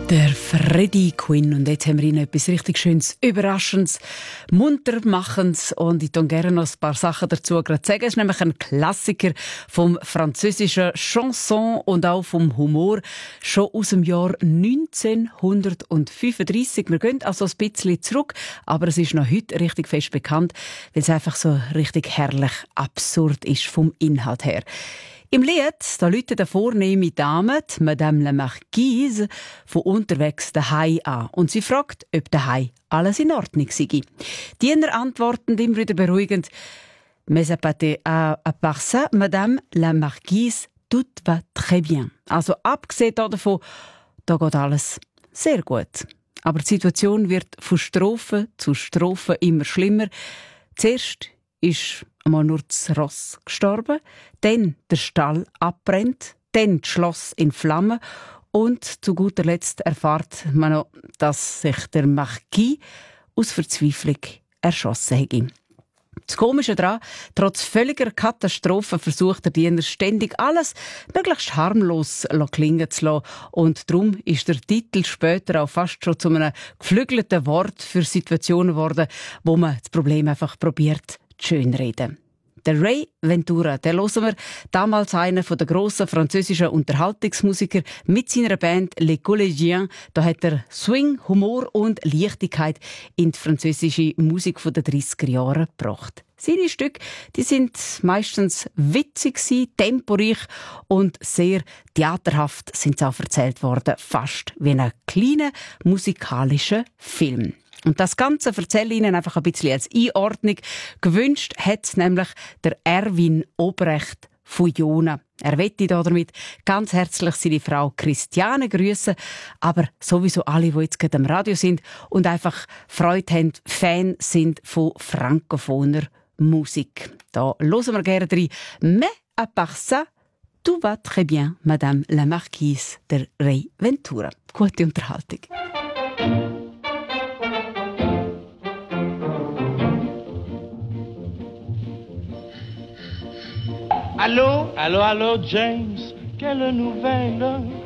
Der Freddie Quinn. Und jetzt haben wir Ihnen etwas richtig Schönes, Überraschendes, Muntermachendes. Und ich würde gerne noch ein paar Sachen dazu sagen. Es ist nämlich ein Klassiker vom französischen Chanson und auch vom Humor. Schon aus dem Jahr 1935. Wir gehen also ein bisschen zurück, aber es ist noch heute richtig fest bekannt, weil es einfach so richtig herrlich absurd ist vom Inhalt her. Im Lied da läutet eine vornehme Dame, Madame la Marquise, von unterwegs daheim an. Und sie fragt, ob daheim alles in Ordnung sei. Die Diener antworten immer wieder beruhigend, «Mais à part ça, Madame la Marquise, tout va très bien.» Also abgesehen davon, da geht alles sehr gut. Aber die Situation wird von Strophe zu Strophe immer schlimmer. Zuerst ist einmal nur das Ross gestorben, dann der Stall abbrennt, dann das Schloss in Flammen und zu guter Letzt erfahrt man noch, dass sich der Marquis aus Verzweiflung erschossen hätte. Das Komische daran, trotz völliger Katastrophe versucht der Diener ständig alles möglichst harmlos klingen zu lassen. Und darum ist der Titel später auch fast schon zu einem geflügelten Wort für Situationen geworden, wo man das Problem einfach probiert schönreden. Der Ray Ventura, der hören wir, damals einer der grossen französischen Unterhaltungsmusiker mit seiner Band Les Collégiens. Da hat er Swing, Humor und Leichtigkeit in die französische Musik der 30er Jahre gebracht. Seine Stücke, die sind meistens witzig, temporeich und sehr theaterhaft sind sie auch erzählt worden, fast wie ein kleiner musikalischer Film. Und das Ganze erzähle ich Ihnen einfach ein bisschen als Einordnung. Gewünscht hat es nämlich der Erwin Obrecht von Jona. Er möchte damit ganz herzlich seine Frau Christiane grüßen, aber sowieso alle, die jetzt gerade am Radio sind und einfach Freude haben, Fan sind von frankophoner Musik. Da hören wir gerne rein. Mais à part ça, tout va très bien, Madame la Marquise, der Ray Ventura. Gute Unterhaltung. Allô? Allô, allô, James, quelle nouvelle?